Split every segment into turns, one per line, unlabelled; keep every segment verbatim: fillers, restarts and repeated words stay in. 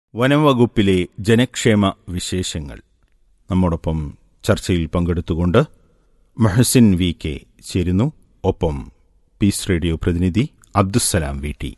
വനംവകുപ്പിലെ ജനക്ഷേമ വിശേഷങ്ങൾ. നമ്മോടൊപ്പം ചർച്ചയിൽ പങ്കെടുത്തുകൊണ്ട് മഹസിൻ വി കെ ചേരുന്നു. ഒപ്പം പീസ് റേഡിയോ പ്രതിനിധി അബ്ദുസ്സലാം വി ടി.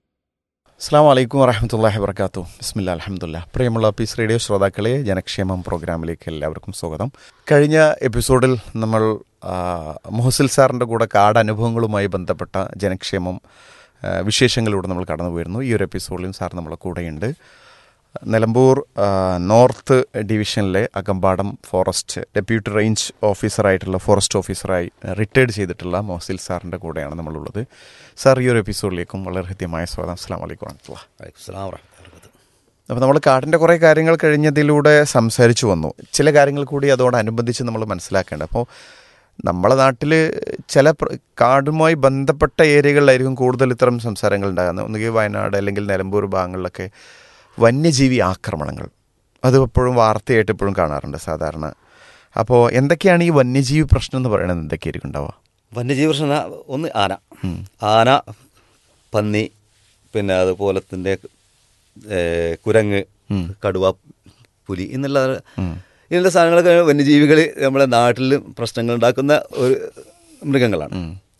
അസ്സാം വലൈക്കും വറഹമത്തല്ലാഹി വബറകാതുഹു. ബിസ്മില്ലാ അൽഹംദുലില്ലാ. പ്രിയമുള്ള പീസ് റേഡിയോ ശ്രോതാക്കളെ, ജനക്ഷേമം പ്രോഗ്രാമിലേക്ക് എല്ലാവർക്കും സ്വാഗതം. കഴിഞ്ഞ എപ്പിസോഡിൽ നമ്മൾ മുഹസിൽ സാറിൻ്റെ കൂടെ കാട് അനുഭവങ്ങളുമായി ബന്ധപ്പെട്ട ജനക്ഷേമം വിശേഷങ്ങളിലൂടെ നമ്മൾ കടന്നു പോയിരുന്നു. ഈ ഒരു എപ്പിസോഡിലും സാർ നമ്മളെ കൂടെയുണ്ട്. നിലമ്പൂർ നോർത്ത് ഡിവിഷനിലെ Akampadam forest deputy range ഓഫീസറായിട്ടുള്ള forest ഓഫീസറായി റിട്ടയർഡ് ചെയ്തിട്ടുള്ള മുഹസിൽ സാറിൻ്റെ കൂടെയാണ് നമ്മളുള്ളത്. സാർ, ഈ ഒരു എപ്പിസോഡിലേക്കും വളരെ ഹൃദ്യമായ സ്വാഗതം. അസ്സലാമു അലൈക്കും വറഹ്മത്തുള്ളാഹി. അപ്പോൾ നമ്മൾ കാടിൻ്റെ കുറേ കാര്യങ്ങൾ കഴിഞ്ഞതിലൂടെ സംസാരിച്ചു വന്നു. ചില കാര്യങ്ങൾ കൂടി അതോടനുബന്ധിച്ച് നമ്മൾ മനസ്സിലാക്കേണ്ടത്. അപ്പോൾ നമ്മളെ നാട്ടിൽ ചില കാടുമായി ബന്ധപ്പെട്ട ഏരിയകളിലായിരിക്കും കൂടുതൽ ഇത്തരം സംസാരങ്ങൾ ഉണ്ടാകുന്നത്. ഒന്നുകിൽ വയനാട് അല്ലെങ്കിൽ നിലമ്പൂർ ഭാഗങ്ങളിലൊക്കെ വന്യജീവി ആക്രമണങ്ങൾ അത് എപ്പോഴും വാർത്തയായിട്ട് എപ്പോഴും കാണാറുണ്ട് സാധാരണ. അപ്പോൾ എന്തൊക്കെയാണ് ഈ വന്യജീവി പ്രശ്നം എന്ന് പറയുന്നത്? എന്തൊക്കെയായിരിക്കും ഉണ്ടാവുക?
വന്യജീവി പ്രശ്നം ഒന്ന് ആന ആന പന്നി, പിന്നെ അതുപോലെ തന്നെ കുരങ്ങ്, കടുവ, പുലി എന്നുള്ള ഇങ്ങനത്തെ സാധനങ്ങളൊക്കെ വന്യജീവികൾ നമ്മുടെ നാട്ടിൽ പ്രശ്നങ്ങൾ ഉണ്ടാക്കുന്ന ഒരു മൃഗങ്ങളാണ്.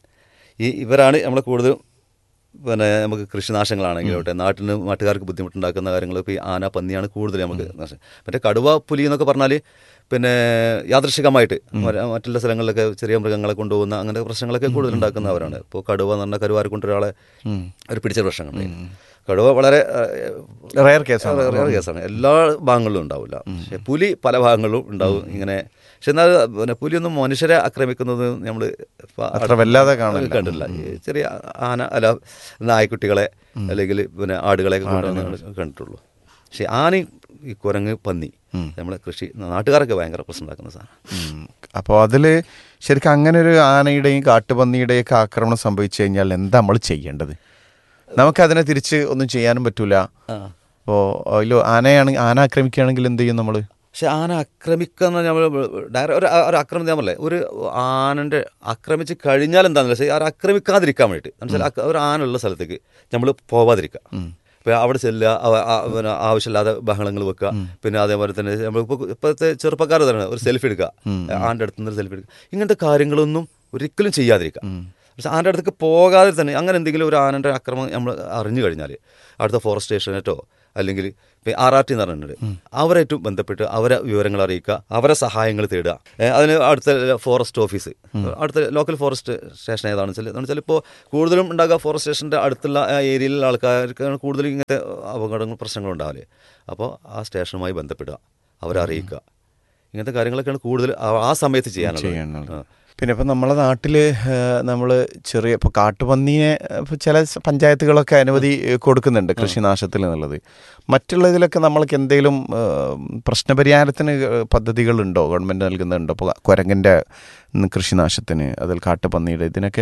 ഈ ഇവരാണ് നമ്മളെ കൂടുതലും പിന്നെ നമുക്ക് കൃഷിനാശങ്ങളാണെങ്കിലോട്ടെ നാട്ടിന് നാട്ടുകാർക്ക് ബുദ്ധിമുട്ടുണ്ടാക്കുന്ന കാര്യങ്ങൾ ഇപ്പോൾ ഈ ആന പന്നിയാണ് കൂടുതൽ നമുക്ക് നാശം. മറ്റേ കടുവ പുലി എന്നൊക്കെ പറഞ്ഞാൽ പിന്നെ യാദൃശികമായിട്ട് മറ്റുള്ള സ്ഥലങ്ങളിലൊക്കെ ചെറിയ മൃഗങ്ങളെ കൊണ്ടുപോകുന്ന അങ്ങനെ പ്രശ്നങ്ങളൊക്കെ കൂടുതൽ ഉണ്ടാക്കുന്നവരാണ്. ഇപ്പോൾ കടുവ എന്ന് പറഞ്ഞാൽ കരുവാരെ കൊണ്ടൊരാളെ ഒരു പിടിച്ച പ്രശ്നങ്ങളുണ്ട്. കടുവ വളരെ
റെയർ കേസാണ്
റെയർ കേസാണ് എല്ലാ ഭാഗങ്ങളിലും ഉണ്ടാവില്ല. പക്ഷേ പുലി പല ഭാഗങ്ങളിലും ഉണ്ടാവും ഇങ്ങനെ. പക്ഷെ എന്നാൽ പിന്നെ പുലിയൊന്നും മനുഷ്യരെ ആക്രമിക്കുന്നത് നമ്മൾ
വല്ലാതെ
കണ്ടില്ല. ചെറിയ ആന അല്ല നായ്ക്കുട്ടികളെ അല്ലെങ്കിൽ പിന്നെ ആടുകളെയൊക്കെ കൊണ്ടുവന്ന് കണ്ടിട്ടുള്ളൂ. പക്ഷെ ആന, ഈ കുരങ്ങ്, പന്നി നമ്മളെ കൃഷി നാട്ടുകാരൊക്കെ ഭയങ്കര പ്രശ്നം ഉണ്ടാക്കുന്ന സാധനം.
അപ്പോൾ അതിൽ ശരിക്കും അങ്ങനെ ഒരു ആനയുടെയും കാട്ടുപന്നിയുടെയും ഒക്കെ ആക്രമണം സംഭവിച്ചു കഴിഞ്ഞാൽ എന്താ നമ്മൾ ചെയ്യേണ്ടത്? നമുക്കതിനെ തിരിച്ച് ഒന്നും ചെയ്യാനും പറ്റൂല. അപ്പോൾ അതിൽ ആനയാണ് ആന ആക്രമിക്കുകയാണെങ്കിൽ എന്ത് ചെയ്യും നമ്മൾ?
പക്ഷെ ആന ആക്രമിക്കുന്ന നമ്മൾ ഡയറക്റ്റ് ഒരു ഒരു ആക്രമിക്കാൻ പറ്റില്ല. ഒരു ആനൻ്റെ ആക്രമിച്ച് കഴിഞ്ഞാൽ എന്താണെന്ന് വെച്ചാൽ അത് ആക്രമിക്കാതിരിക്കാൻ വേണ്ടിയിട്ട് എന്നുവെച്ചാൽ ഒരു ആന ഉള്ള സ്ഥലത്തേക്ക് നമ്മൾ പോവാതിരിക്കുക. ഇപ്പോൾ അവിടെ ചെല്ലുക, പിന്നെ ആവശ്യമില്ലാതെ ബഹളങ്ങൾ വെക്കുക. പിന്നെ അതേപോലെ തന്നെ നമ്മളിപ്പോൾ ഇപ്പോഴത്തെ ചെറുപ്പക്കാർ തന്നെ ഒരു സെൽഫി എടുക്കുക, ആൻ്റെ അടുത്ത് നിന്ന് സെൽഫി എടുക്കുക. ഇങ്ങനത്തെ കാര്യങ്ങളൊന്നും ഒരിക്കലും ചെയ്യാതിരിക്കുക. പക്ഷെ ആൻ്റെ അടുത്തേക്ക് പോകാതെ തന്നെ അങ്ങനെ എന്തെങ്കിലും ഒരു ആനൻ്റെ ആക്രമണം നമ്മൾ അറിഞ്ഞു കഴിഞ്ഞാൽ അടുത്ത ഫോറസ്റ്റ് സ്റ്റേഷനേറ്റോ അല്ലെങ്കിൽ ആർ ആർ ടി എന്ന് പറഞ്ഞിട്ടുണ്ട്, അവരായിട്ടും ബന്ധപ്പെട്ട് അവരെ വിവരങ്ങൾ അറിയിക്കുക, അവരെ സഹായങ്ങൾ തേടുക. അതിന് അടുത്ത ഫോറസ്റ്റ് ഓഫീസ്, അടുത്ത ലോക്കൽ ഫോറസ്റ്റ് സ്റ്റേഷൻ ഏതാണെന്ന് വെച്ചാൽ എന്ന് വെച്ചാൽ ഇപ്പോൾ കൂടുതലും ഉണ്ടാകുക ഫോറസ്റ്റ് സ്റ്റേഷൻ്റെ അടുത്തുള്ള ഏരിയയിലുള്ള ആൾക്കാർക്കാണ് കൂടുതലും ഇങ്ങനത്തെ അപകടങ്ങൾ പ്രശ്നങ്ങൾ ഉണ്ടാവില്ലേ. അപ്പോൾ ആ സ്റ്റേഷനുമായി ബന്ധപ്പെടുക, അവരെ അറിയിക്കുക. ഇങ്ങനത്തെ കാര്യങ്ങളൊക്കെയാണ് കൂടുതൽ ആ സമയത്ത് ചെയ്യാനുള്ളത്.
പിന്നെ ഇപ്പം നമ്മളെ നാട്ടിൽ നമ്മൾ ചെറിയ ഇപ്പോൾ കാട്ടുപന്നീനെ ഇപ്പോൾ ചില പഞ്ചായത്തുകളൊക്കെ അനുമതി കൊടുക്കുന്നുണ്ട് കൃഷിനാശത്തിൽ എന്നുള്ളത്. മറ്റുള്ളതിലൊക്കെ നമ്മൾക്ക് എന്തെങ്കിലും പ്രശ്നപരിഹാരത്തിന് പദ്ധതികളുണ്ടോ, ഗവൺമെൻറ് നൽകുന്നുണ്ടോ? ഇപ്പോൾ കുരങ്ങൻ്റെ കൃഷിനാശത്തിന്, അതിൽ കാട്ടുപന്നിയുടെ ഇതിനൊക്കെ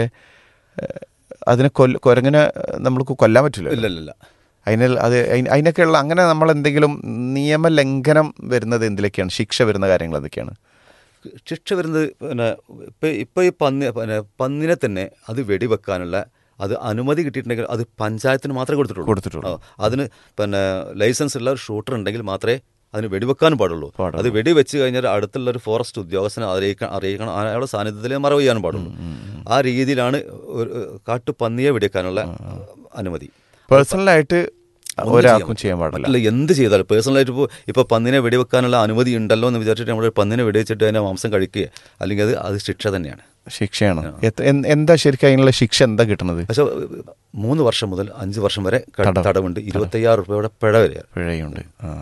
അതിനെ കൊല്ല കുരങ്ങിനെ നമ്മൾക്ക് കൊല്ലാൻ പറ്റില്ല.
ഇല്ലല്ല.
അതിന് അത് അതിനൊക്കെയുള്ള അങ്ങനെ നമ്മളെന്തെങ്കിലും നിയമലംഘനം വരുന്നത് എന്തിലൊക്കെയാണ്? ശിക്ഷ വരുന്ന കാര്യങ്ങൾ എന്തൊക്കെയാണ്?
ശിക്ഷ വരുന്നത് പിന്നെ ഇപ്പം ഇപ്പം ഈ പന്നി പിന്നെ പന്നിനെ തന്നെ അത് വെടിവെക്കാനുള്ള അത് അനുമതി കിട്ടിയിട്ടുണ്ടെങ്കിൽ അത് പഞ്ചായത്തിന് മാത്രമേ കൊടുത്തിട്ടുള്ളൂ
കൊടുത്തിട്ടുള്ളൂ
അതിന് പിന്നെ ലൈസൻസ് ഉള്ള ഒരു ഷൂട്ടർ ഉണ്ടെങ്കിൽ മാത്രമേ അതിന് വെടിവെക്കാനും പാടുള്ളൂ. അത് വെടിവെച്ച് കഴിഞ്ഞാൽ അടുത്തുള്ള ഒരു ഫോറസ്റ്റ് ഉദ്യോഗസ്ഥനെ അറിയിക്കണം അറിയിക്കണം അയാളുടെ സാന്നിധ്യത്തിൽ മറവ് ചെയ്യാനും പാടുള്ളൂ. ആ രീതിയിലാണ് ഒരു കാട്ടുപന്നിയെ വെടിവെക്കാനുള്ള അനുമതി.
പേഴ്സണലായിട്ട് ഒരാൾക്കും ചെയ്യാൻ പാടില്ല.
അല്ല, എന്ത് ചെയ്താലും പേഴ്സണലായിട്ട് ഇപ്പോൾ ഇപ്പോൾ പന്നിനെ വെടിവെക്കാനുള്ള അനുമതി ഉണ്ടല്ലോ എന്ന് വിചാരിച്ചിട്ട് നമ്മൾ പന്നിനെ വെടിവെച്ചിട്ട് അതിൻ്റെ മാംസം കഴിക്കുക അല്ലെങ്കിൽ അത് അത് ശിക്ഷ തന്നെയാണ്.
ശിക്ഷയാണ്. എന്താ ശരിക്കും അതിനുള്ള ശിക്ഷ എന്താ കിട്ടുന്നത്?
പക്ഷേ മൂന്ന് വർഷം മുതൽ അഞ്ച് വർഷം വരെ തടവുണ്ട്, ഇരുപത്തയ്യായിരം രൂപയുടെ പിഴ വരെ പിഴയുണ്ട്.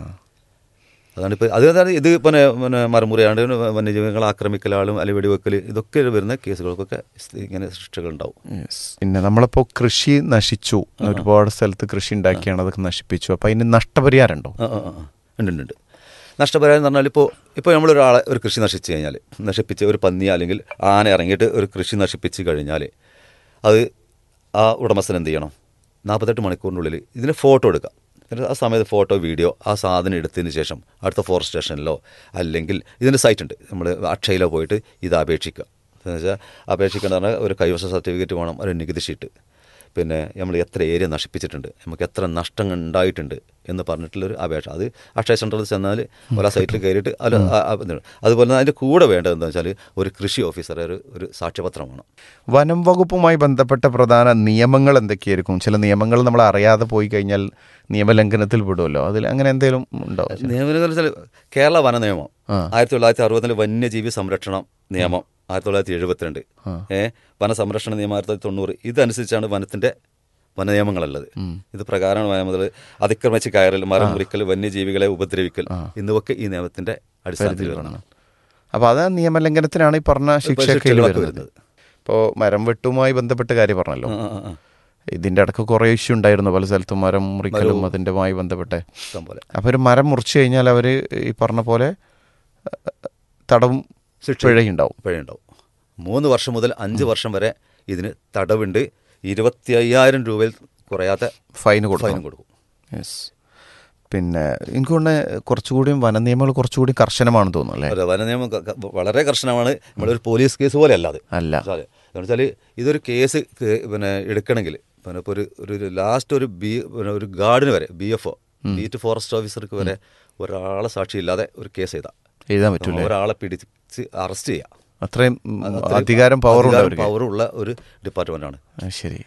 അതാണ് ഇപ്പോൾ അത് അതാണ് ഇത് പിന്നെ പിന്നെ മരമുറിയാണ്ട് വന്യജീവികളെ ആക്രമിക്കലാളും അല്ലെങ്കിൽ വെടിവെക്കൽ ഇതൊക്കെ വരുന്ന കേസുകൾക്കൊക്കെ ഇങ്ങനെ ശിക്ഷകളുണ്ടാവും.
പിന്നെ നമ്മളിപ്പോൾ കൃഷി നശിച്ചു, ഒരുപാട് സ്ഥലത്ത് കൃഷി ഉണ്ടാക്കിയാണ് അതൊക്കെ നശിപ്പിച്ചു, അപ്പോൾ അതിന് നഷ്ടപരിഹാരം ഉണ്ടോ?
ഉണ്ട് ഉണ്ട് നഷ്ടപരിഹാരം എന്ന് പറഞ്ഞാൽ ഇപ്പോൾ ഇപ്പോൾ നമ്മളൊരാളെ ഒരു കൃഷി നശിച്ചു കഴിഞ്ഞാൽ നശിപ്പിച്ച് ഒരു പന്നി അല്ലെങ്കിൽ ആന ഇറങ്ങിയിട്ട് ഒരു കൃഷി നശിപ്പിച്ച് കഴിഞ്ഞാൽ അത് ആ ഉടമസ്ഥൻ എന്ത് ചെയ്യണം? നാൽപ്പത്തെട്ട് മണിക്കൂറിനുള്ളിൽ ഇതിന് ഫോട്ടോ എടുക്കുക. ആ സമയത്ത് ഫോട്ടോ വീഡിയോ ആ സാധനം എടുത്തതിന് ശേഷം അടുത്ത ഫോറസ്റ്റ് സ്റ്റേഷനിലോ അല്ലെങ്കിൽ ഇതിൻ്റെ സൈറ്റ് ഉണ്ട്, നമ്മൾ അക്ഷയയിലോ പോയിട്ട് ഇത് അപേക്ഷിക്കുക. എന്ന് വെച്ചാൽ അപേക്ഷിക്കേണ്ട പറഞ്ഞാൽ ഒരു കൈവശ സർട്ടിഫിക്കറ്റ് വേണം, ഒരു നികുതി ഷീറ്റ്, പിന്നെ നമ്മൾ എത്ര ഏരിയ നശിപ്പിച്ചിട്ടുണ്ട്, നമുക്ക് എത്ര നഷ്ടം ഉണ്ടായിട്ടുണ്ട് എന്ന് പറഞ്ഞിട്ടുള്ളൊരു അപേക്ഷ. അത് അക്ഷയ സെൻറ്ററിൽ ചെന്നാൽ ഓരോ സൈറ്റിൽ കയറിയിട്ട് അല്ല അതുപോലെ തന്നെ അതിൻ്റെ കൂടെ വേണ്ടത് എന്താണെന്ന് വെച്ചാൽ ഒരു കൃഷി ഓഫീസറെ ഒരു ഒരു സാക്ഷ്യപത്രമാണ്.
വനം വകുപ്പുമായി ബന്ധപ്പെട്ട പ്രധാന നിയമങ്ങൾ എന്തൊക്കെയായിരിക്കും? ചില നിയമങ്ങൾ നമ്മൾ അറിയാതെ പോയി കഴിഞ്ഞാൽ നിയമലംഘനത്തിൽ പെടുമല്ലോ, അതിൽ അങ്ങനെ എന്തെങ്കിലും ഉണ്ടോ?
നിയമലംഘനം വെച്ചാൽ കേരള വന നിയമം ആയിരത്തി തൊള്ളായിരത്തി അറുപതിൽ വന്യജീവി സംരക്ഷണ നിയമം ആയിരത്തി തൊള്ളായിരത്തി എഴുപത്തിരണ്ട് ഏഹ് വനസംരക്ഷണ നിയമം ആയിരത്തി തൊള്ളായിരത്തി തൊണ്ണൂറ് ഇതനുസരിച്ചാണ് വനത്തിന്റെ വന നിയമങ്ങളുള്ളത്. ഇത് പ്രകാരമാണ് വനം മുതൽ അതിക്രമിച്ച് കയറൽ, മരം മുറിക്കൽ, വന്യജീവികളെ ഉപദ്രവിക്കൽ എന്നിവയൊക്കെ ഈ നിയമത്തിന്റെ അടിസ്ഥാനത്തിൽ വരുന്നതാണ്.
അപ്പോൾ അത് നിയമലംഘനത്തിനാണ് ഈ പറഞ്ഞ ശിക്ഷയൊക്കെ വരുന്നത്. ഇപ്പോൾ മരം വെട്ടുമായി ബന്ധപ്പെട്ട കാര്യം പറഞ്ഞല്ലോ, ഇതിൻ്റെ ഇടയ്ക്ക് കുറേ ഇഷ്യൂ ഉണ്ടായിരുന്നു പല സ്ഥലത്തും മരം മുറിക്കലും അതിൻ്റെമായി ബന്ധപ്പെട്ട്. അപ്പോൾ ഒരു മരം മുറിച്ചു കഴിഞ്ഞാൽ അവർ ഈ പറഞ്ഞ പോലെ തടവും പിഴയുണ്ടാവും
പിഴയുണ്ടാവും മൂന്ന് വർഷം മുതൽ അഞ്ച് വർഷം വരെ ഇതിന് തടവുണ്ട്. ഇരുപത്തി അയ്യായിരം രൂപയിൽ കുറയാത്ത
ഫൈൻ കൊടുക്കും
ഫൈൻ കൊടുക്കും
യെസ്. പിന്നെ എനിക്ക് തോന്നുന്നത് കുറച്ചുകൂടിയും വന നിയമങ്ങൾ കുറച്ചുകൂടി കർശനമാണെന്ന് തോന്നുന്നു അല്ലേ?
വന നിയമം വളരെ കർശനമാണ്. നമ്മളൊരു പോലീസ് കേസ് പോലെ അല്ലാതെ
അല്ല.
എന്ന് വെച്ചാൽ ഇതൊരു കേസ് പിന്നെ എടുക്കണമെങ്കിൽ പിന്നെ ഇപ്പോൾ ഒരു ഒരു ലാസ്റ്റ് ഒരു ബി പിന്നെ ഒരു ഗാർഡിന് വരെ B F O beat forest ഓഫീസർക്ക് വരെ ഒരാളെ സാക്ഷിയില്ലാതെ ഒരു കേസ് ചെയ്താൽ
എഴുതാൻ പറ്റില്ല.
ഒരാളെ പിടിച്ച് അറസ്റ്റ് ചെയ്യാം.
അത്രയും അധികാരം
പവറുള്ള ഒരു ഡിപ്പാർട്ട്മെന്റാണ്.
ശരി.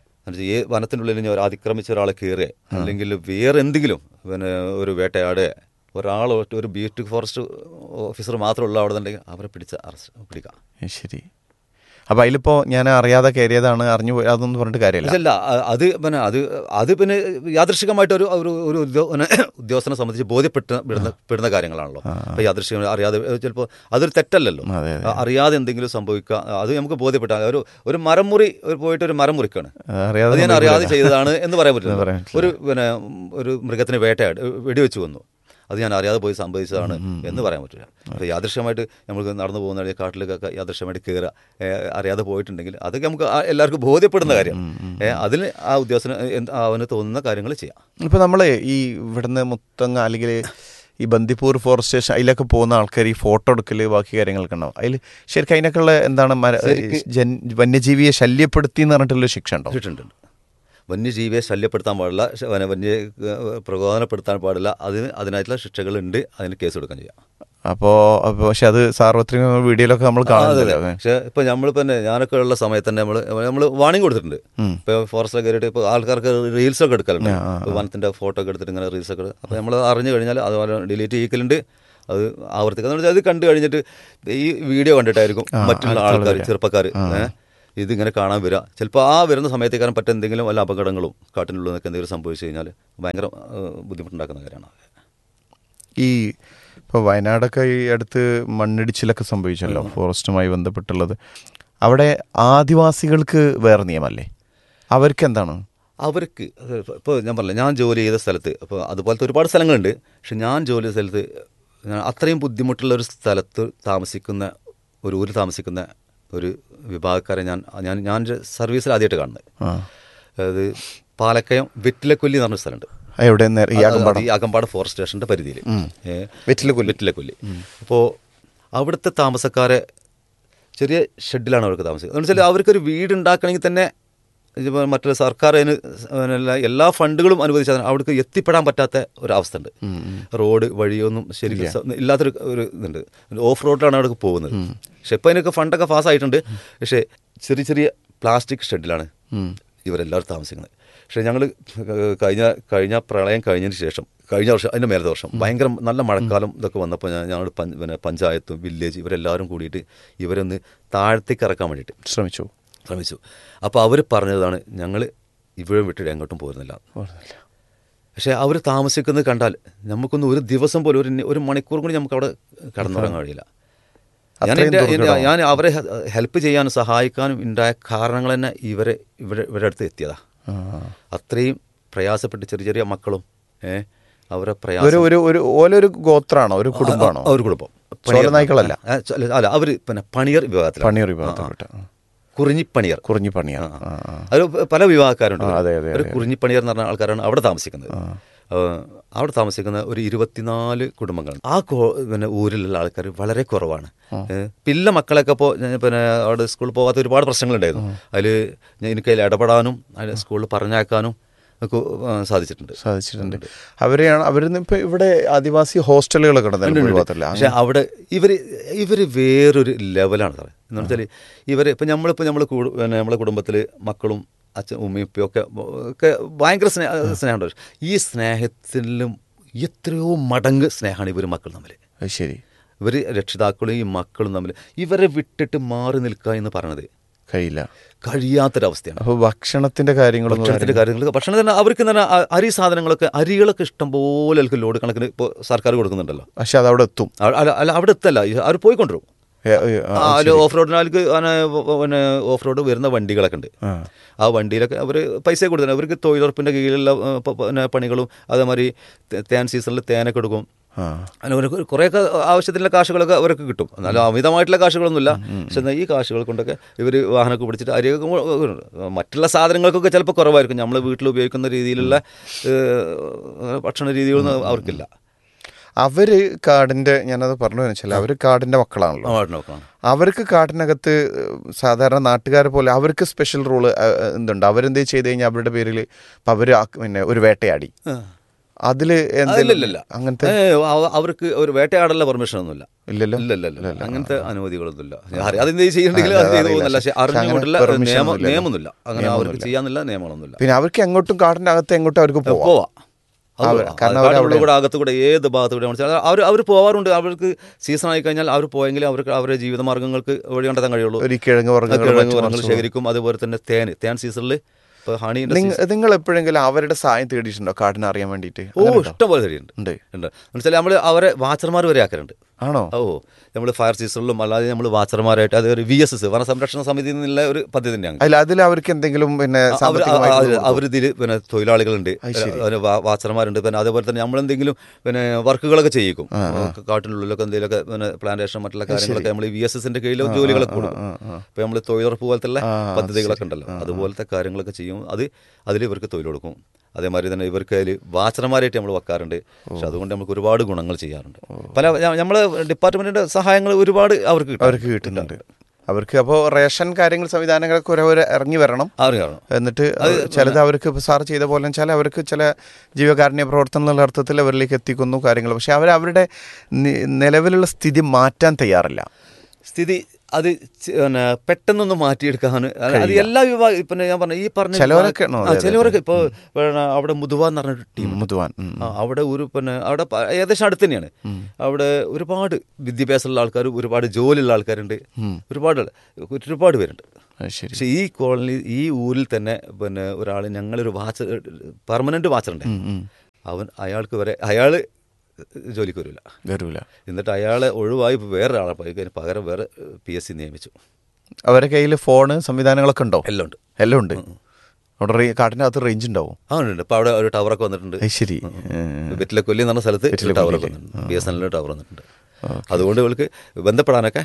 ഈ വനത്തിനുള്ളിൽ ഞാൻ അതിക്രമിച്ച ഒരാളെ കയറുക അല്ലെങ്കിൽ വേറെ എന്തെങ്കിലും പിന്നെ ഒരു വേട്ടയാടുക ഒരാൾ ഒരു ബീറ്റ് ഫോറസ്റ്റ് ഓഫീസർ മാത്രമുള്ള അവിടെ നിന്നുണ്ടെങ്കിൽ അവരെ പിടിച്ച് അറസ്റ്റ് പിടിക്കാം.
ശരി. അപ്പം അതിലിപ്പോൾ ഞാൻ അറിയാതെ കയറിയതാണ് അറിഞ്ഞു അതൊന്നും പറഞ്ഞിട്ട് കാര്യമില്ല.
അല്ല അത് പിന്നെ അത് അത് പിന്നെ യാദൃശികമായിട്ട് ഒരു ഒരു ഉദ്യോഗസ്ഥനെ സംബന്ധിച്ച് ബോധ്യപ്പെട്ട് പെടുന്ന പെടുന്ന കാര്യങ്ങളാണല്ലോ. അപ്പോൾ യാദൃശികം അറിയാതെ ചിലപ്പോൾ അതൊരു തെറ്റല്ലല്ലോ. അറിയാതെ എന്തെങ്കിലും സംഭവിക്കുക അത് നമുക്ക് ബോധ്യപ്പെട്ടാൽ ഒരു ഒരു മരം മുറി പോയിട്ട് ഒരു മരം മുറിക്കാണ് അത് ഞാൻ അറിയാതെ ചെയ്തതാണ് എന്ന് പറയാൻ പറ്റില്ല. ഒരു പിന്നെ ഒരു മൃഗത്തിന് വേട്ടയാട് വെടിവെച്ച് വന്നു അത് ഞാൻ അറിയാതെ പോയി സംഭവിച്ചതാണ് എന്ന് പറയാൻ പറ്റില്ല. അപ്പോൾ യാദൃശ്യമായിട്ട് നമുക്ക് നടന്നു പോകുന്ന കാട്ടിലേക്കൊക്കെ യാദൃശ്യമായിട്ട് കയറുക അറിയാതെ പോയിട്ടുണ്ടെങ്കിൽ അതൊക്കെ നമുക്ക് എല്ലാവർക്കും ബോധ്യപ്പെടുന്ന കാര്യം. അതിന് ആ ഉദ്യോഗസ്ഥന് അവന് തോന്നുന്ന കാര്യങ്ങൾ ചെയ്യാം.
ഇപ്പോൾ നമ്മൾ ഈ ഇവിടുന്ന് മുത്തങ്ങ അല്ലെങ്കിൽ ഈ ബന്ദിപ്പൂർ ഫോറസ്റ്റ് സ്റ്റേഷൻ അതിലൊക്കെ പോകുന്ന ആൾക്കാർ ഈ ഫോട്ടോ എടുക്കൽ ബാക്കി കാര്യങ്ങളൊക്കെ ഉണ്ടാവും. അതിൽ ശരിക്കും അതിനൊക്കെയുള്ള എന്താണ് വന്യജീവിയെ ശല്യപ്പെടുത്തി എന്ന് പറഞ്ഞിട്ടുള്ള ശിക്ഷ ഉണ്ടോ?
ശിക്ഷയുണ്ട്. വന്യജീവിയെ ശല്യപ്പെടുത്താൻ പാടില്ല, വന്യ പ്രകോപനപ്പെടുത്താൻ പാടില്ല. അതിന് അതിനായിട്ടുള്ള ശിക്ഷകളുണ്ട്. അതിന് കേസ് കൊടുക്കാൻ ചെയ്യാം.
അപ്പോൾ പക്ഷെ അത് സാർവത്രിക വീഡിയോയിലൊക്കെ നമ്മൾ കാണുന്നില്ല.
പക്ഷെ ഇപ്പം നമ്മളിപ്പോൾ തന്നെ ഞാനൊക്കെ ഉള്ള സമയത്ത് തന്നെ നമ്മൾ നമ്മൾ വാണിംഗ് കൊടുത്തിട്ടുണ്ട്. ഇപ്പോൾ ഫോറസ്റ്റിൽ കയറിയിട്ട് ഇപ്പോൾ ആൾക്കാർക്ക് റീൽസൊക്കെ എടുക്കലുണ്ട്. വനത്തിൻ്റെ ഫോട്ടോ ഒക്കെ എടുത്തിട്ട് ഇങ്ങനെ റീൽസൊക്കെ എടുക്കും. അപ്പോൾ നമ്മൾ അറിഞ്ഞു കഴിഞ്ഞാൽ അതുപോലെ ഡിലീറ്റ് ചെയ്യിക്കലുണ്ട്. അത് ആവർത്തിക്കുക. അത് കണ്ടു കഴിഞ്ഞിട്ട് ഈ വീഡിയോ കണ്ടിട്ടായിരിക്കും മറ്റുള്ള ആൾക്കാർ ചെറുപ്പക്കാർ ഇതിങ്ങനെ കാണാൻ വരിക. ചിലപ്പോൾ ആ വരുന്ന സമയത്തേക്കാരും പറ്റ എന്തെങ്കിലും വല്ല അപകടങ്ങളും കാട്ടിനുള്ളിൽ നിന്നൊക്കെ എന്തെങ്കിലും സംഭവിച്ചു കഴിഞ്ഞാൽ ഭയങ്കര ബുദ്ധിമുട്ടുണ്ടാക്കുന്ന കാര്യമാണ്.
ഈ ഇപ്പോൾ വയനാടൊക്കെ ഈ അടുത്ത് മണ്ണിടിച്ചിലൊക്കെ സംഭവിച്ചല്ലോ ഫോറസ്റ്റുമായി ബന്ധപ്പെട്ടുള്ളത്. അവിടെ ആദിവാസികൾക്ക് വേറെ നിയമമല്ലേ? അവർക്ക് എന്താണ്?
അവർക്ക് ഇപ്പോൾ ഞാൻ പറഞ്ഞില്ല, ഞാൻ ജോലി ചെയ്ത സ്ഥലത്ത് ഇപ്പോൾ അതുപോലത്തെ ഒരുപാട് സ്ഥലങ്ങളുണ്ട്. പക്ഷെ ഞാൻ ജോലി ചെയ്ത സ്ഥലത്ത് അത്രയും ബുദ്ധിമുട്ടുള്ള ഒരു സ്ഥലത്ത് താമസിക്കുന്ന ഒരു ഊരിൽ താമസിക്കുന്ന ഒരു വിഭാഗക്കാരെ ഞാൻ ഞാൻ ഞാൻ സർവീസിൽ ആദ്യമായിട്ട് കാണുന്നത്. അതായത് പാലക്കയം വെറ്റിലക്കൊല്ലി എന്ന് പറഞ്ഞൊരു സ്ഥലമുണ്ട്. ഈ അകമ്പാട് ഫോറസ്റ്റ് സ്റ്റേഷൻ്റെ പരിധിയിൽ വെറ്റിലക്കൊല്ലി വെറ്റിലക്കൊല്ലി അപ്പോൾ അവിടുത്തെ താമസക്കാരെ ചെറിയ ഷെഡിലാണ് അവർക്ക് താമസിക്കുന്നത്. എന്ന് വെച്ചാൽ അവർക്കൊരു വീടുണ്ടാക്കണമെങ്കിൽ തന്നെ മറ്റൊരു സർക്കാർ അതിന് എല്ലാ ഫണ്ടുകളും അനുവദിച്ചാൽ അവിടേക്ക് എത്തിപ്പെടാൻ പറ്റാത്ത ഒരവസ്ഥ ഉണ്ട്. റോഡ് വഴിയൊന്നും ശരിക്കും ഇല്ലാത്തൊരു ഒരു ഇതുണ്ട്. ഓഫ് റോഡിലാണ് അവിടെ പോകുന്നത്. പക്ഷെ ഇപ്പം അതിനൊക്കെ ഫണ്ടൊക്കെ പാസ്സായിട്ടുണ്ട്. പക്ഷേ ചെറിയ ചെറിയ പ്ലാസ്റ്റിക് ഷെഡിലാണ് ഇവരെല്ലാവരും താമസിക്കുന്നത്. പക്ഷേ ഞങ്ങൾ കഴിഞ്ഞ കഴിഞ്ഞ പ്രളയം കഴിഞ്ഞതിന് ശേഷം കഴിഞ്ഞ വർഷം അതിൻ്റെ മേലത്തെ വർഷം ഭയങ്കര നല്ല മഴക്കാലം ഇതൊക്കെ വന്നപ്പോൾ ഞങ്ങൾ പിന്നെ പഞ്ചായത്തും വില്ലേജ് ഇവരെല്ലാവരും കൂടിയിട്ട് ഇവരൊന്ന് താഴത്തേക്ക് ഇറക്കാൻ വേണ്ടിയിട്ട്
ശ്രമിച്ചു
ശ്രമിച്ചു അപ്പോൾ അവർ പറഞ്ഞതാണ് ഞങ്ങൾ ഇവിടെ വിട്ടിട്ട് എങ്ങോട്ടും പോരുന്നില്ല. പക്ഷേ അവർ താമസിക്കുന്നത് കണ്ടാൽ നമുക്കൊന്ന് ഒരു ദിവസം പോലും ഒരു ഒരു മണിക്കൂർ കൂടി നമുക്ക് അവിടെ കടന്നുറങ്ങാൻ കഴിയില്ല. ഞാൻ ഞാൻ അവരെ ഹെൽപ്പ് ചെയ്യാനും സഹായിക്കാനും ഉണ്ടായ കാരണങ്ങൾ തന്നെ ഇവരെ ഇവരെ ഇവരുടെ അടുത്ത് എത്തിയതാ. അത്രയും പ്രയാസപ്പെട്ട് ചെറിയ ചെറിയ മക്കളും ഏഹ് അവരെ പ്രയാസം
ഒരു ഗോത്രാണോ ഒരു കുടുംബമാണോ?
ഒരു കുടുംബം
നായ്ക്കളല്ല
അല്ല അവർ പിന്നെ പണിയർ വിഭാഗത്തിൽ
പണിയർ വിഭാഗത്തിൽപ്പെട്ട
കുറിഞ്ഞിപ്പണിയർ
കുറിഞ്ഞിപ്പണിയർ
അത് പല വിഭാഗക്കാരുണ്ട്. ഒരു കുറിഞ്ഞിപ്പണിയർ എന്ന് പറഞ്ഞ ആൾക്കാരാണ് അവിടെ താമസിക്കുന്നത്. അവിടെ താമസിക്കുന്ന ഒരു ഇരുപത്തിനാല് കുടുംബങ്ങളാണ്. ആ പിന്നെ ഊരിലുള്ള ആൾക്കാർ വളരെ കുറവാണ്. പിള്ള മക്കളൊക്കെ ഇപ്പോൾ പിന്നെ അവിടെ സ്കൂളിൽ പോകാത്ത ഒരുപാട് പ്രശ്നങ്ങളുണ്ടായിരുന്നു. അതിൽ എനിക്ക് അതിൽ ഇടപെടാനും അതിൽ സ്കൂളിൽ പറഞ്ഞയക്കാനും ഒക്കെ സാധിച്ചിട്ടുണ്ട്
സാധിച്ചിട്ടുണ്ട് അവരെയാണ് അവരിന്ന് ഇപ്പം ഇവിടെ ആദിവാസി ഹോസ്റ്റലുകളൊക്കെ ഉണ്ടല്ലോ.
പക്ഷെ അവിടെ ഇവർ ഇവർ വേറൊരു ലെവലാണ് സാറേ. എന്ന് വെച്ചാൽ ഇവർ ഇപ്പം നമ്മളിപ്പോൾ നമ്മൾ പിന്നെ നമ്മളെ കുടുംബത്തിൽ മക്കളും അച്ഛൻ ഉമ്മയും ഉപ്പയൊക്കെ ഒക്കെ ഭയങ്കര സ്നേഹ സ്നേഹമുണ്ട്. ഈ സ്നേഹത്തിലും എത്രയോ മടങ്ങ് സ്നേഹമാണ് ഇവർ മക്കൾ തമ്മിൽ.
ശരി.
ഇവർ രക്ഷിതാക്കളും ഈ മക്കളും തമ്മിൽ ഇവരെ വിട്ടിട്ട് മാറി നിൽക്കുക എന്ന് പറയുന്നത്
കഴിയില്ല,
കഴിയാത്തൊരവസ്ഥയാണ്.
അപ്പോൾ ഭക്ഷണത്തിൻ്റെ കാര്യങ്ങളും
ഭക്ഷണത്തിൻ്റെ കാര്യങ്ങൾ ഭക്ഷണം തന്നെ അവർക്ക് തന്നെ അരി സാധനങ്ങളൊക്കെ അരികളൊക്കെ ഇഷ്ടം പോലെ അവർക്ക് ലോഡ് കണക്കിന് ഇപ്പോൾ സർക്കാർ കൊടുക്കുന്നുണ്ടല്ലോ.
പക്ഷെ അത് അവിടെ എത്തും.
അല്ല അവിടെ എത്തല്ല, അവർ പോയിക്കൊണ്ടിരും. ഓഫ് റോഡിനാൾക്ക് പിന്നെ ഓഫ് റോഡ് വരുന്ന വണ്ടികളൊക്കെ ഉണ്ട്. ആ വണ്ടിയിലൊക്കെ അവർ പൈസ കൊടുത്തത് അവർക്ക് തൊഴിലുറപ്പിൻ്റെ കീഴിലുള്ള പിന്നെ പണികളും അതേമാതിരി തേൻ സീസണിൽ തേനൊക്കെ എടുക്കും. അങ്ങനെ കുറേയൊക്കെ ആവശ്യത്തിനുള്ള കാശുകളൊക്കെ അവർക്ക് കിട്ടും. എന്നാലും അമിതമായിട്ടുള്ള കാശുകളൊന്നുമില്ല. പക്ഷെ എന്നാൽ ഈ കാശുകൾ കൊണ്ടൊക്കെ ഇവർ വാഹനമൊക്കെ പിടിച്ചിട്ട് അരിയൊക്കെ മറ്റുള്ള സാധനങ്ങൾക്കൊക്കെ ചിലപ്പോൾ കുറവായിരിക്കും. നമ്മൾ വീട്ടിൽ ഉപയോഗിക്കുന്ന രീതിയിലുള്ള ഭക്ഷണ രീതികളൊന്നും അവർക്കില്ല.
അവർ കാടിൻ്റെ ഞാനത് പറഞ്ഞു വെച്ചാൽ അവർ കാടിൻ്റെ മക്കളാണല്ലോ. അവർക്ക് കാട്ടിനകത്ത് സാധാരണ നാട്ടുകാരെ പോലെ അവർക്ക് സ്പെഷ്യൽ റൂള് എന്തുണ്ട്? അവരെന്ത് ചെയ്ത് കഴിഞ്ഞാൽ അവരുടെ പേരിൽ ഇപ്പം അവർ പിന്നെ ഒരു വേട്ടയാടി അതിൽ എന്തെങ്കിലും അങ്ങനത്തെ
അവർക്ക് ഒരു വേട്ടയാടല്ല പെർമിഷൻ ഒന്നുമില്ല.
ഇല്ലല്ലോ
ഇല്ലല്ലോ അങ്ങനത്തെ അനുമതികളൊന്നുമില്ല. അതെന്ത് ചെയ്യണമെങ്കിൽ അത് ചെയ്തു പോകുന്നില്ല. പക്ഷെ അറിഞ്ഞുകൊണ്ടുള്ള നിയമമൊന്നുമില്ല. അങ്ങനെ അവർക്ക് ചെയ്യാന്നില്ല, നിയമങ്ങളൊന്നുമില്ല.
പിന്നെ അവർക്ക് എങ്ങോട്ടും കാടിനകത്ത് എങ്ങോട്ടും അവർക്ക് പോവാം.
കൂടെ അകത്തുകൂടെ ഏത് ഭാഗത്തുകൂടെ അവർ അവർ പോകാറുണ്ട്. അവർക്ക് സീസൺ ആയി കഴിഞ്ഞാൽ അവർ പോയെങ്കിൽ അവർക്ക് അവരുടെ ജീവിതമാർഗ്ഗങ്ങൾക്ക് വഴി കണ്ടെത്താൻ കഴിയുള്ളൂ.
കിഴങ്ങ് വർഗ്ഗങ്ങൾ
ശേഖരിക്കും. അതുപോലെ തന്നെ തേൻ തേൻ സീസണിൽ ഹണി.
നിങ്ങൾ എപ്പോഴെങ്കിലും അവരുടെ സഹായം തേടിയിട്ടുണ്ടോ കാടിനെ അറിയാൻ വേണ്ടിയിട്ട്?
ഓ ഇഷ്ടം പോലെ തേടിയിട്ടുണ്ട്. ഉണ്ട് എന്നുവെച്ചാൽ നമ്മൾ അവരെ വാച്ചർമാർ വരെ ആക്കാറുണ്ട്.
ആണോ?
ഓ നമ്മൾ ഫയർ സീസണിലും അല്ലാതെ നമ്മൾ വാച്ചർമാരായിട്ട് അത് ഒരു വി എസ് എസ് വനസംരക്ഷണ സമിതി എന്നുള്ള ഒരു പദ്ധതി തന്നെയാണ്.
അല്ല അതിൽ അവർക്ക് എന്തെങ്കിലും പിന്നെ
അവരിതിൽ പിന്നെ തൊഴിലാളികളുണ്ട്, വാച്ചർമാരുണ്ട്. പിന്നെ അതേപോലെ തന്നെ നമ്മളെന്തെങ്കിലും പിന്നെ വർക്കുകളൊക്കെ ചെയ്യിക്കും. കാട്ടിനുള്ളിലൊക്കെ എന്തെങ്കിലുമൊക്കെ പിന്നെ പ്ലാന്റേഷൻ മറ്റുള്ള കാര്യങ്ങളൊക്കെ നമ്മൾ വി എസ് എസിന്റെ കീഴിൽ ജോലികളൊക്കെ കൊടുക്കും. ഇപ്പം നമ്മൾ തൊഴിലുറപ്പ് പോലത്തെ പദ്ധതികളൊക്കെ ഉണ്ടല്ലോ, അതുപോലത്തെ കാര്യങ്ങളൊക്കെ ചെയ്യും. അത് അതിൽ ഇവർക്ക് തൊഴിൽ കൊടുക്കും. അതേമാതിരി തന്നെ ഇവർക്ക് അതിൽ വാച്ചർമാരായിട്ട് നമ്മൾ വെക്കാറുണ്ട്. പക്ഷെ അതുകൊണ്ട് നമുക്ക് ഒരുപാട് ഗുണങ്ങൾ ചെയ്യാറുണ്ട്. പല നമ്മളെ ഡിപ്പാർട്ട്മെന്റിന്റെ സഹായങ്ങൾ ഒരുപാട് അവർക്ക്
അവർക്ക് കിട്ടുന്നുണ്ട്. അവർക്ക് അപ്പോൾ റേഷൻ കാര്യങ്ങൾ സംവിധാനങ്ങളൊക്കെ ഓരോ ഇറങ്ങി വരണം. എന്നിട്ട് ചിലത് അവർക്ക് സാർ ചെയ്ത പോലെ വെച്ചാൽ അവർക്ക് ചില ജീവകാരുണ്യ പ്രവർത്തനം എന്നുള്ള അർത്ഥത്തിൽ അവരിലേക്ക് എത്തിക്കുന്നു കാര്യങ്ങൾ. പക്ഷെ അവർ അവരുടെ നിലവിലുള്ള സ്ഥിതി മാറ്റാൻ തയ്യാറില്ല.
സ്ഥിതി അത് പിന്നെ പെട്ടെന്നൊന്ന് മാറ്റിയെടുക്കാൻ അത് എല്ലാ വിഭാഗം പിന്നെ ഞാൻ പറഞ്ഞു ഈ പറഞ്ഞ ചിലവരൊക്കെ ഇപ്പോൾ അവിടെ മുതുവാൻ എന്ന് പറഞ്ഞൊരു ടീം
മുതുവാൻ
അവിടെ ഒരു പിന്നെ അവിടെ ഏകദേശം അടുത്ത് തന്നെയാണ്. അവിടെ ഒരുപാട് വിദ്യാഭ്യാസമുള്ള ആൾക്കാർ, ഒരുപാട് ജോലിയുള്ള ആൾക്കാരുണ്ട്, ഒരുപാട് ഒരുപാട് പേരുണ്ട്. പക്ഷെ ഈ കോളനി ഈ ഊരിൽ തന്നെ പിന്നെ ഒരാൾ ഞങ്ങളൊരു വാച്ചർ പെർമനന്റ് വാച്ചറുണ്ട്. അവൻ അയാൾക്ക് വരെ അയാൾ ജോലിക്ക് വരില്ല
വരില്ല
എന്നിട്ട് അയാളെ ഒഴിവായി വേറൊരാളെ പോയി പകരം വേറെ പി എസ് സി നിയമിച്ചു.
അവരുടെ കയ്യിൽ ഫോണ് സംവിധാനങ്ങളൊക്കെ ഉണ്ടോ?
എല്ലാം ഉണ്ട്
എല്ലാം ഉണ്ട്. അവിടെ കാട്ടിനകത്ത് റേഞ്ച് ഉണ്ടാവും.
ആ ഉണ്ട്. ഇപ്പം അവിടെ ഒരു ടവറൊക്കെ വന്നിട്ടുണ്ട്.
ശരി.
വെറ്റിലക്കൊല്ലി എന്ന് പറഞ്ഞ സ്ഥലത്ത് ടവറൊക്കെ വന്നിട്ടുണ്ട്. ബി എസ് എൻ എല്ലിൽ ടവർ വന്നിട്ടുണ്ട്. അതുകൊണ്ട് ഇവർക്ക് ബന്ധപ്പെടാനൊക്കെ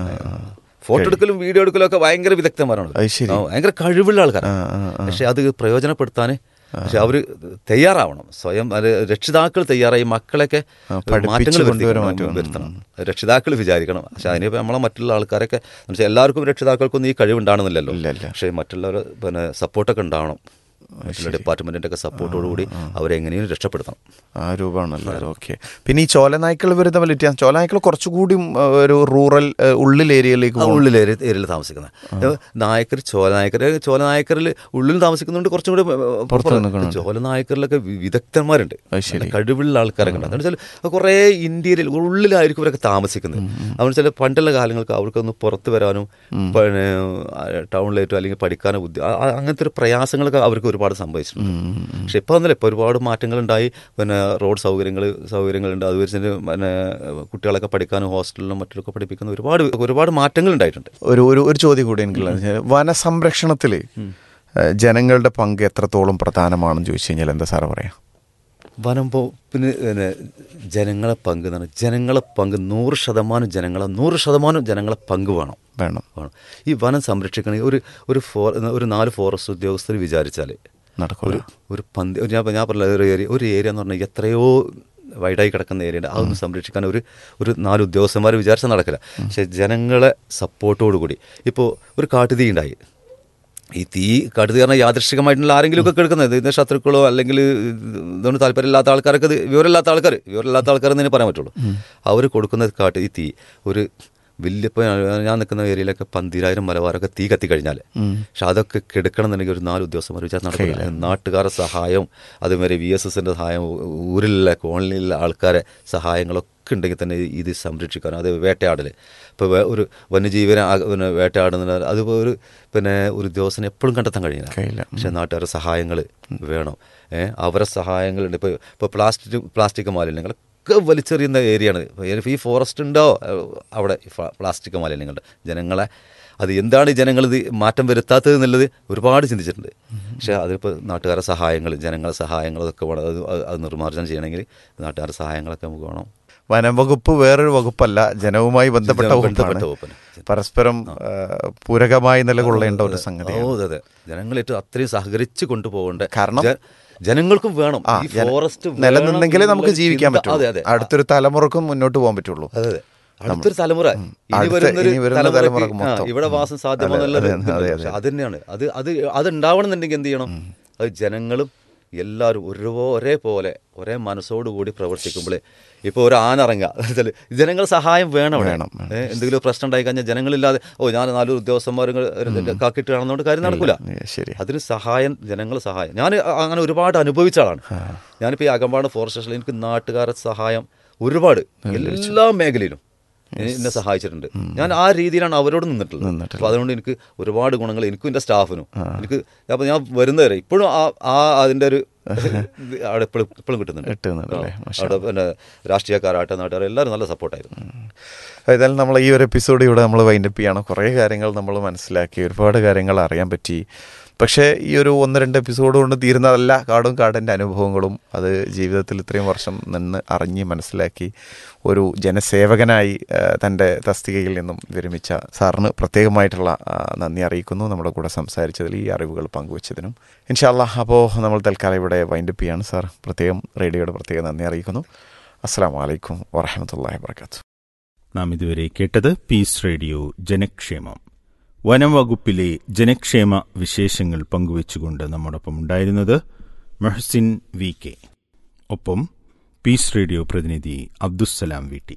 ഫോട്ടോ എടുക്കലും വീഡിയോ എടുക്കലും ഒക്കെ ഭയങ്കര വിദഗ്ധന്മാരാണ്. ഭയങ്കര കഴിവുള്ള ആൾക്കാരാണ്. പക്ഷെ അത് പ്രയോജനപ്പെടുത്താൻ പക്ഷെ അവർ തയ്യാറാവണം. സ്വയം അത് രക്ഷിതാക്കൾ തയ്യാറായി മക്കളൊക്കെ മാറ്റങ്ങൾ വരുത്തണം. രക്ഷിതാക്കൾ വിചാരിക്കണം. പക്ഷെ അതിനിപ്പോൾ നമ്മളെ മറ്റുള്ള ആൾക്കാരൊക്കെ എല്ലാവർക്കും രക്ഷിതാക്കൾക്കൊന്നും ഈ കഴിവുണ്ടാകണമെന്നില്ലല്ലോ. പക്ഷേ മറ്റുള്ളവർ പിന്നെ സപ്പോർട്ടൊക്കെ ഉണ്ടാവണം. മറ്റുള്ള ഡിപ്പാർട്ട്മെന്റിന്റെ ഒക്കെ സപ്പോർട്ടോടുകൂടി അവരെങ്ങനെയും രക്ഷപ്പെടുത്തണം.
ആ രൂപമാണല്ലോ. ഓക്കെ. പിന്നെ ഈ ചോലനായ്ക്കൾ വരുന്ന വ്യത്യാസം, ചോലനായ്ക്കൾ കുറച്ചുകൂടി ഒരു റൂറൽ ഉള്ളിൽ ഏരിയയിലേക്ക്
ഉള്ളിൽ ഏരിയയിൽ താമസിക്കുന്നത് നായക്കർ ചോലനായക്കർ ചോലനായക്കറിൽ ഉള്ളിൽ താമസിക്കുന്നുണ്ട്. കുറച്ചും കൂടി പുറത്ത് ചോലനായക്കറിലൊക്കെ വിദഗ്ധന്മാരുണ്ട്, കഴിവുള്ള ആൾക്കാരൊക്കെ ഉണ്ട്. എന്താണെന്ന് വെച്ചാൽ കുറേ ഇന്ത്യയിൽ ഉള്ളിലായിരിക്കും ഇവരൊക്കെ താമസിക്കുന്നത്. അതെന്ന് വെച്ചാൽ പണ്ടുള്ള കാലങ്ങൾക്ക് അവർക്കൊന്ന് പുറത്ത് വരാനും പിന്നെ ടൗണിലേറ്റോ അല്ലെങ്കിൽ പഠിക്കാനോ ബുദ്ധി അങ്ങനത്തെ ഒരു പ്രയാസങ്ങളൊക്കെ അവർക്ക് ഒരുപാട് സംഭവിച്ചിട്ടുണ്ട്. പക്ഷെ ഇപ്പോൾ ഒന്നുമില്ല. ഇപ്പോൾ ഒരുപാട് മാറ്റങ്ങളുണ്ടായി. പിന്നെ റോഡ് സൗകര്യങ്ങൾ സൗകര്യങ്ങളുണ്ട്. അത് വെച്ചിട്ട് പിന്നെ കുട്ടികളൊക്കെ പഠിക്കാനും ഹോസ്റ്റലിലും മറ്റൊക്കെ പഠിപ്പിക്കുന്ന ഒരുപാട് ഒരുപാട് മാറ്റങ്ങൾ ഉണ്ടായിട്ടുണ്ട്.
ഒരു ഒരു ചോദ്യം കൂടി എനിക്കുള്ളത്, വനസംരക്ഷണത്തിൽ ജനങ്ങളുടെ പങ്ക് എത്രത്തോളം പ്രധാനമാണെന്ന് ചോദിച്ചു കഴിഞ്ഞാൽ എന്താ സാറ് പറയാം?
വനം പിന്നെ ജനങ്ങളെ പങ്ക് എന്ന് പറഞ്ഞാൽ ജനങ്ങളെ പങ്ക് നൂറ് ശതമാനം ജനങ്ങളെ നൂറ് ശതമാനം ജനങ്ങളെ പങ്ക് വേണം
വേണം
വേണം ഈ വനം സംരക്ഷിക്കണമെങ്കിൽ ഒരു ഒരു ഫോ ഒരു നാല് ഫോറസ്റ്റ് ഉദ്യോഗസ്ഥർ വിചാരിച്ചാൽ
നടക്കൂല.
ഒരു പന്തി ഞാൻ ഞാൻ പറഞ്ഞ ഒരു ഏരിയ ഒരു ഏരിയ എന്ന് പറഞ്ഞാൽ എത്രയോ വൈഡായി കിടക്കുന്ന ഏരിയയുണ്ട്. അതൊന്ന് സംരക്ഷിക്കാൻ ഒരു ഒരു നാല് ഉദ്യോഗസ്ഥന്മാർ വിചാരിച്ചാൽ നടക്കില്ല. പക്ഷെ ജനങ്ങളെ സപ്പോർട്ടോടുകൂടി ഇപ്പോൾ ഒരു കാട്ടുതീ ഉണ്ടായി. ഈ തീ കാട്ടുതീ പറഞ്ഞാൽ യാദൃശ്ചികമായിട്ടുള്ള ആരെങ്കിലുമൊക്കെ കേൾക്കുന്നത് ഇതിൻ്റെ ശത്രുക്കളോ അല്ലെങ്കിൽ ഇതൊന്നും താല്പര്യമില്ലാത്ത ആൾക്കാരൊക്കെ, വിവരമില്ലാത്ത ആൾക്കാർ വിവരമില്ലാത്ത ആൾക്കാരെന്ന് തന്നെ പറയാൻ പറ്റുള്ളൂ. അവർ കൊടുക്കുന്ന കാട്ട് ഈ തീ ഒരു വലിയ, ഇപ്പോൾ ഞാൻ നിൽക്കുന്ന ഏരിയയിലൊക്കെ പന്തിരായിരം മലബാറൊക്കെ തീ കത്തിക്കഴിഞ്ഞാൽ, പക്ഷെ അതൊക്കെ കെടുക്കണം എന്നുണ്ടെങ്കിൽ ഒരു നാല് ഉദ്യോഗസ്ഥന്മാർ വിചാരിച്ചാൽ നടക്കില്ല. നാട്ടുകാരുടെ സഹായം, അതുമാതിരി വി എസ് എസിൻ്റെ സഹായം, ഊരിലെ കോളനിയിലെ ആൾക്കാരെ സഹായങ്ങളൊക്കെ ഉണ്ടെങ്കിൽ തന്നെ ഇത് സംരക്ഷിക്കാൻ. അത് വേട്ടയാടൽ, ഇപ്പോൾ ഒരു വന്യജീവിനെ പിന്നെ വേട്ടയാടുന്ന അതിപ്പോൾ ഒരു പിന്നെ ഒരു ഉദ്യോഗസ്ഥനെ എപ്പോഴും കണ്ടെത്താൻ കഴിയില്ല. പക്ഷേ നാട്ടുകാരുടെ സഹായങ്ങൾ വേണം. ഏഹ് അവരെ സഹായങ്ങളുണ്ട്. ഇപ്പോൾ ഇപ്പോൾ പ്ലാസ്റ്റിക് പ്ലാസ്റ്റിക് മാലിന്യങ്ങൾ ഒക്കെ വലിച്ചെറിയുന്ന ഏരിയയാണ്. ഈ ഫോറസ്റ്റ് ഉണ്ടോ അവിടെ പ്ലാസ്റ്റിക് മാലിന്യങ്ങളുടെ ജനങ്ങളെ അത് എന്താണ് ജനങ്ങൾ ഇത് മാറ്റം വരുത്താത്തത് എന്നുള്ളത് ഒരുപാട് ചിന്തിച്ചിട്ടുണ്ട്. പക്ഷേ അതിപ്പോൾ നാട്ടുകാരുടെ സഹായങ്ങൾ, ജനങ്ങളുടെ സഹായങ്ങൾ അതൊക്കെ വേണം. അത് അത് നിർമ്മാർജ്ജനം ചെയ്യണമെങ്കിൽ നാട്ടുകാരുടെ സഹായങ്ങളൊക്കെ നമുക്ക് വേണം.
വനം വകുപ്പ് വേറൊരു വകുപ്പല്ല, ജനവുമായി ബന്ധപ്പെട്ട വകുപ്പാണ്. പരസ്പരം പൂരകമായി നിലകൊള്ളേണ്ട ഒരു സംഗതി.
ഓ അതെ, ജനങ്ങളേറ്റ് അത്രയും സഹകരിച്ച് കൊണ്ടുപോകേണ്ട. കാരണം ജനങ്ങൾക്കും വേണം ഫോറസ്റ്റ്
നിലനിന്നെങ്കിലേ നമുക്ക് ജീവിക്കാൻ പറ്റും. അടുത്തൊരു തലമുറക്കും മുന്നോട്ട് പോകാൻ പറ്റുള്ളൂ. അതെ അതെ,
അടുത്തൊരു തലമുറ, ഇനി വരുന്ന തലമുറ ഇവിടെ വാസം സാധ്യമാണെന്നുള്ളത് അത് തന്നെയാണ്. അത് അത് അത് ഉണ്ടാവണമെന്നുണ്ടെങ്കിൽ എന്ത് ചെയ്യണം? അത് ജനങ്ങളും എല്ലാവരും ഒരു ഒരേപോലെ ഒരേ മനസ്സോടുകൂടി പ്രവർത്തിക്കുമ്പോഴേ. ഇപ്പോൾ ഒരു ആന ഇറങ്ങുക, ജനങ്ങൾ സഹായം വേണം വേണം എന്തെങ്കിലും പ്രശ്നം ഉണ്ടായി കഴിഞ്ഞാൽ ജനങ്ങളില്ലാതെ ഓ ഞാൻ നാല് ഉദ്യോഗസ്ഥന്മാരും കാക്കിട്ട് കാണുന്നതുകൊണ്ട് കാര്യം നടക്കില്ല. അതിന് സഹായം, ജനങ്ങൾ സഹായം. ഞാൻ അങ്ങനെ ഒരുപാട് അനുഭവിച്ച ആളാണ്. ഞാനിപ്പോൾ ഈ അകമ്പാട് ഫോറസ്റ്റ് സ്റ്റേഷനിൽ എനിക്ക് നാട്ടുകാരുടെ സഹായം ഒരുപാട് എല്ലാ മേഖലയിലും എന്നെ സഹായിച്ചിട്ടുണ്ട്. ഞാൻ ആ രീതിയിലാണ് അവരോട് നിന്നിട്ടുള്ളത്. അപ്പോൾ അതുകൊണ്ട് എനിക്ക് ഒരുപാട് ഗുണങ്ങൾ എനിക്കും എൻ്റെ സ്റ്റാഫിനും എനിക്ക് അപ്പോൾ ഞാൻ വരുന്നവരെ ഇപ്പോഴും ആ ആ അതിൻ്റെ ഒരു അവിടെ എപ്പോഴും ഇപ്പോഴും കിട്ടുന്നുണ്ട്. അവിടെ പിന്നെ രാഷ്ട്രീയക്കാരാട്ടെ നാട്ടുകാർ എല്ലാവരും നല്ല സപ്പോർട്ടായിരുന്നു.
ഏതായാലും നമ്മൾ ഈ ഒരു എപ്പിസോഡ് ഇവിടെ നമ്മൾ വൈൻഡപ്പ് ചെയ്യണം. കുറേ കാര്യങ്ങൾ നമ്മൾ മനസ്സിലാക്കി, ഒരുപാട് കാര്യങ്ങൾ അറിയാൻ പറ്റി. പക്ഷേ ഈ ഒരു ഒന്ന് രണ്ട് എപ്പിസോഡ് കൊണ്ട് തീരുന്നതല്ല കാടും കാടിൻ്റെ അനുഭവങ്ങളും. അത് ജീവിതത്തിൽ ഇത്രയും വർഷം നിന്ന് അറിഞ്ഞ് മനസ്സിലാക്കി ഒരു ജനസേവകനായി തൻ്റെ തസ്തികയിൽ നിന്നും വിരമിച്ച സാറിന് പ്രത്യേകമായിട്ടുള്ള നന്ദി അറിയിക്കുന്നു, നമ്മുടെ കൂടെ സംസാരിച്ചതിൽ ഈ അറിവുകൾ പങ്കുവച്ചതിനും. ഇൻഷാ അല്ലാഹ് അപ്പോൾ നമ്മൾ തൽക്കാലം ഇവിടെ വൈൻഡപ്പ് ചെയ്യാണ്. സാർ പ്രത്യേകം റേഡിയോയുടെ പ്രത്യേക നന്ദി അറിയിക്കുന്നു. അസ്സലാമു അലൈക്കും വറഹ്മത്തുള്ളാഹി വബറകാതുഹു.
നാം ഇതുവരെ കേട്ടത് പീസ് റേഡിയോ ജനക്ഷേമം. വനം വകുപ്പിലെ ജനക്ഷേമ വിശേഷങ്ങൾ പങ്കുവച്ചുകൊണ്ട് നമ്മോടൊപ്പം ഉണ്ടായിരുന്നത് മെഹ്സിൻ വി കെ, ഒപ്പം പീസ് റേഡിയോ പ്രതിനിധി അബ്ദുസ്സലാം വീട്ടി.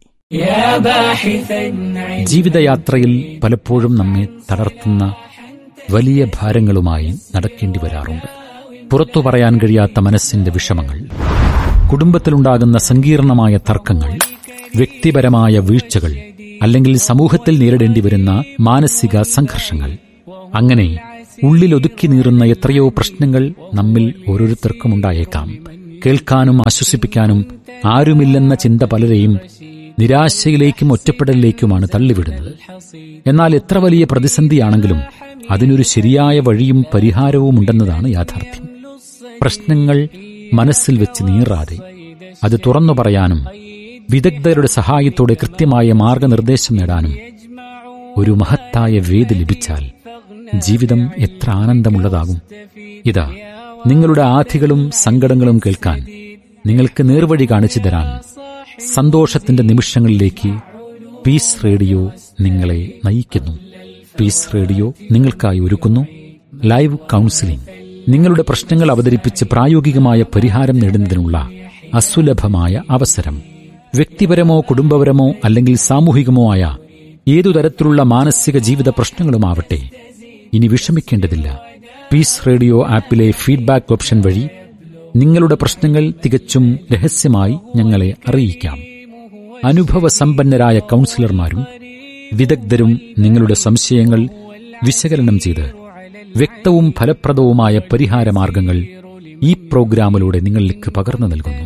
ജീവിതയാത്രയിൽ പലപ്പോഴും നമ്മെ തളർത്തുന്ന വലിയ ഭാരങ്ങളുമായി നടക്കേണ്ടി വരാറുണ്ട്. പുറത്തു പറയാൻ കഴിയാത്ത മനസ്സിന്റെ വിഷമങ്ങൾ, കുടുംബത്തിലുണ്ടാകുന്ന സങ്കീർണമായ തർക്കങ്ങൾ, വ്യക്തിപരമായ വീഴ്ചകൾ, അല്ലെങ്കിൽ സമൂഹത്തിൽ നേരിടേണ്ടി വരുന്ന മാനസിക സംഘർഷങ്ങൾ. അങ്ങനെ ഉള്ളിലൊതുക്കി നീറുന്ന എത്രയോ പ്രശ്നങ്ങൾ നമ്മിൽ ഓരോരുത്തർക്കും ഉണ്ടായേക്കാം. കേൾക്കാനും ആശ്വസിപ്പിക്കാനും ആരുമില്ലെന്ന ചിന്ത പലരെയും നിരാശയിലേക്കും ഒറ്റപ്പെടലിലേക്കുമാണ് തള്ളിവിടുന്നത്. എന്നാൽ എത്ര വലിയ പ്രതിസന്ധിയാണെങ്കിലും അതിനൊരു ശരിയായ വഴിയും പരിഹാരവും ഉണ്ടെന്നതാണ് യാഥാർത്ഥ്യം. പ്രശ്നങ്ങൾ മനസ്സിൽ വെച്ച് നീറാതെ അത് തുറന്നു പറയാനും വിദഗ്ധരുടെ സഹായത്തോടെ കൃത്യമായ മാർഗനിർദ്ദേശം നേടാനും ഒരു മഹത്തായ വേദി ലഭിച്ചാൽ ജീവിതം എത്ര ആനന്ദമുള്ളതാകും. ഇതാ, നിങ്ങളുടെ ആധികളും സങ്കടങ്ങളും കേൾക്കാൻ, നിങ്ങൾക്ക് നേർവഴി കാണിച്ചു തരാൻ, സന്തോഷത്തിന്റെ നിമിഷങ്ങളിലേക്ക് പീസ് റേഡിയോ നിങ്ങളെ നയിക്കുന്നു. പീസ് റേഡിയോ നിങ്ങൾക്കായി ഒരുക്കുന്നു ലൈവ് കൗൺസിലിംഗ്. നിങ്ങളുടെ പ്രശ്നങ്ങൾ അവതരിപ്പിച്ച് പ്രായോഗികമായ പരിഹാരം നേടുന്നതിനുള്ള അസുലഭമായ അവസരം. വ്യക്തിപരമോ കുടുംബപരമോ അല്ലെങ്കിൽ സാമൂഹികമോ ആയ ഏതുതരത്തിലുള്ള മാനസിക ജീവിത പ്രശ്നങ്ങളുമാവട്ടെ, ഇനി വിഷമിക്കേണ്ടതില്ല. പീസ് റേഡിയോ ആപ്പിലെ ഫീഡ്ബാക്ക് ഓപ്ഷൻ വഴി നിങ്ങളുടെ പ്രശ്നങ്ങൾ തികച്ചും രഹസ്യമായി ഞങ്ങളെ അറിയിക്കാം. അനുഭവസമ്പന്നരായ കൗൺസിലർമാരും വിദഗ്ധരും നിങ്ങളുടെ സംശയങ്ങൾ വിശകലനം ചെയ്ത് വ്യക്തവും ഫലപ്രദവുമായ പരിഹാരമാർഗങ്ങൾ ഈ പ്രോഗ്രാമിലൂടെ നിങ്ങളിലേക്ക് പകർന്നു നൽകുന്നു.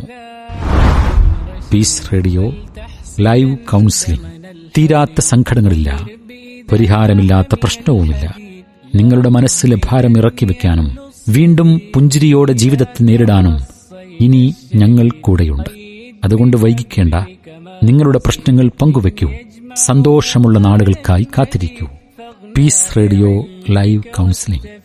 Piece radio live counselling. തീരാത്ത സങ്കടങ്ങളില്ല, പരിഹാരമില്ലാത്ത പ്രശ്നവുമില്ല. നിങ്ങളുടെ മനസ്സിലെ ഭാരം ഇറക്കി വെക്കാനും വീണ്ടും പുഞ്ചിരിയോടെ ജീവിതത്തെ നേരിടാനും ഇനി ഞങ്ങൾ കൂടെയുണ്ട്. അതുകൊണ്ട് വൈകിക്കേണ്ട, നിങ്ങളുടെ പ്രശ്നങ്ങൾ പങ്കുവെക്കൂ. സന്തോഷമുള്ള നാളുകൾക്കായി കാത്തിരിക്കൂ. Piece radio live counselling.